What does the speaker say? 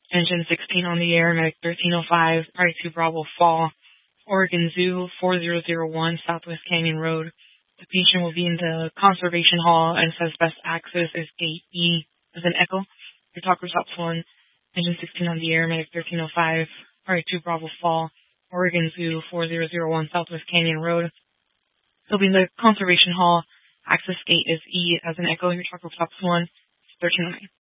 Engine 16 on the air, medic 1305, Party 2 Bravo Fall, Oregon Zoo 4001, Southwest Canyon Road. The patient will be in the conservation hall and says best access is gate E as an echo. Your talker stops 1, Engine 16 on the air, medic 1305, Party 2 Bravo Fall, Oregon Zoo 4001, Southwest Canyon Road. He'll be in the conservation hall. Access gate is E as an echo. Your talker stops 1, 1309.